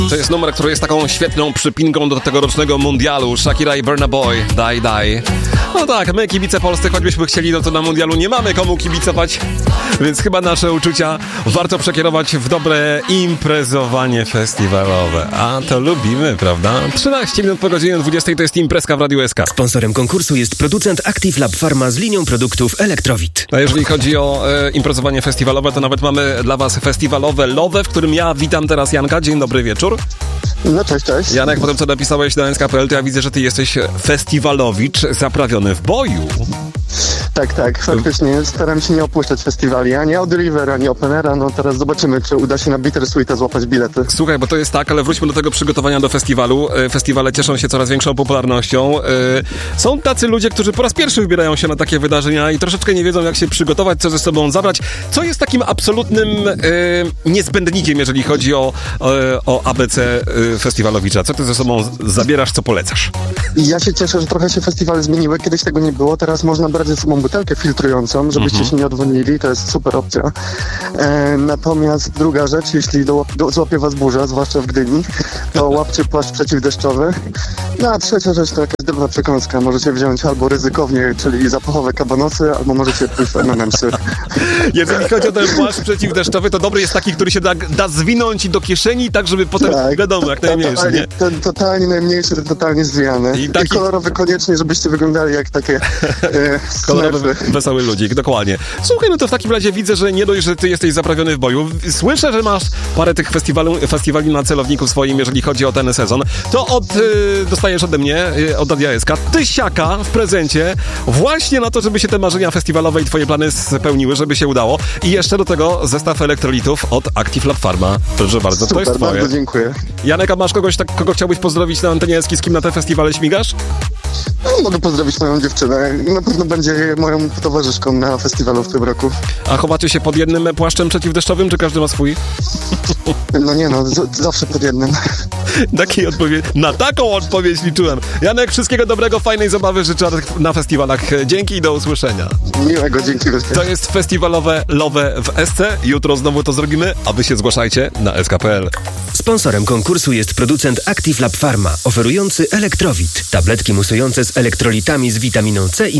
To jest numer, który jest taką świetną przypinką do tegorocznego mundialu. Shakira i Burna Boy, Die Die. No tak, my kibice polscy, choćbyśmy chcieli, no to na mundialu nie mamy komu kibicować, więc chyba nasze uczucia warto przekierować w dobre imprezowanie festiwalowe. A to lubimy, prawda? 13 minut po godzinie 20 to jest imprezka w Radiu SK. Sponsorem konkursu jest producent Active Lab Pharma z linią produktów Electrowit. A jeżeli chodzi o imprezowanie festiwalowe, to nawet mamy dla was festiwalowe Love, w którym ja witam teraz Janka. Dzień dobry wieczór. No cześć. Janek, potem co napisałeś na SK.pl, to ja widzę, że ty jesteś festiwalowicz zaprawiony w boju. Tak, faktycznie staram się nie opuszczać festiwali, ani od River, ani Openera. No teraz zobaczymy, czy uda się na Bittersweeta złapać bilety. Słuchaj, bo to jest tak, ale wróćmy do tego przygotowania do festiwalu. Festiwale cieszą się coraz większą popularnością. Są tacy ludzie, którzy po raz pierwszy wybierają się na takie wydarzenia i troszeczkę nie wiedzą, jak się przygotować, co ze sobą zabrać. Co jest takim absolutnym niezbędnikiem, jeżeli chodzi o ABC festiwalowicza? Co ty ze sobą zabierasz, co polecasz? Ja się cieszę, że trochę się festiwale zmieniły. Kiedyś tego nie było. Teraz można brać ze sobą butelkę filtrującą, żebyście się nie odwodnili. To jest super opcja. Natomiast druga rzecz, jeśli złapie was burza, zwłaszcza w Gdyni, to łapcie płaszcz przeciwdeszczowy. No a trzecia rzecz to jakaś drobna przekąska. Możecie wziąć albo ryzykownie, czyli zapachowe kabanosy, albo możecie pójść w M&M'sy. Jeżeli chodzi o ten płaszcz przeciwdeszczowy, to dobry jest taki, który się da zwinąć do kieszeni, tak, żeby potem, wiadomo, jak najmniejszy, nie? Ten totalnie najmniejszy, ten totalnie zwijany. I kolorowy koniecznie, żebyście wyglądali jak takie kolorowy, wesoły ludzik, dokładnie. Słuchaj, no to w takim razie widzę, że nie dość, że ty jesteś zaprawiony w boju. Słyszę, że masz parę tych festiwali na celowniku swoim, jeżeli chodzi o ten sezon. To dostajesz ode mnie, od Radia SK, tysiaka w prezencie właśnie na to, żeby się te marzenia festiwalowe i twoje plany spełniły, żeby się udało. I jeszcze do tego zestaw elektrolitów od Active Lab Pharma. Proszę bardzo, super, to jest twoje. Bardzo dziękuję. Janek, a masz kogoś, kogo chciałbyś pozdrowić na antenie SK, z kim na te festiwale śmigasz? No, mogę pozdrowić moją dziewczynę. Na pewno będzie moją towarzyszką na festiwalu w tym roku. A chowacie się pod jednym płaszczem przeciwdeszczowym, czy każdy ma swój? No nie no, zawsze pod jednym. Na taką odpowiedź liczyłem. Janek, wszystkiego dobrego, fajnej zabawy życzę na festiwalach. Dzięki i do usłyszenia. Miłego, dzięki. To jest festiwalowe Love w SC. Jutro znowu to zrobimy, a wy się zgłaszajcie na sk.pl. Sponsorem konkursu jest producent Active Lab Pharma, oferujący Electrowit. Tabletki musujące z elektrolitami z witaminą C i